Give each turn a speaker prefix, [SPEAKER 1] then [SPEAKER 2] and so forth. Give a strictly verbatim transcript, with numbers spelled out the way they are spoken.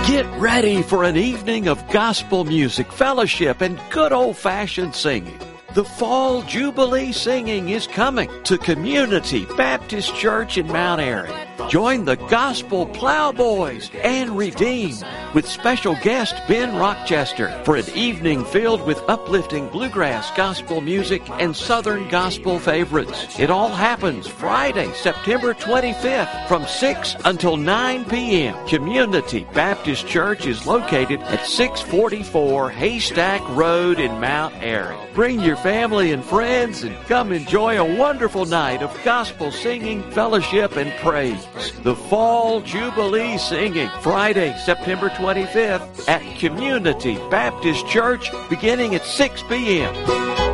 [SPEAKER 1] Get ready for an evening of gospel music, fellowship, and good old-fashioned singing. The Fall Jubilee Singing is coming to Community Baptist Church in Mount Airy. Join the Gospel Plowboys and Redeemed with special guest Ben Rochester for an evening filled with uplifting bluegrass gospel music and Southern gospel favorites. It all happens Friday, September twenty-fifth from six until nine p.m. Community Baptist Church is located at six forty-four Haystack Road in Mount Airy. Bring your family and friends and come enjoy a wonderful night of gospel singing, fellowship, and praise. The Fall Jubilee Singing, Friday, September twenty-fifth at Community Baptist Church, beginning at six p.m.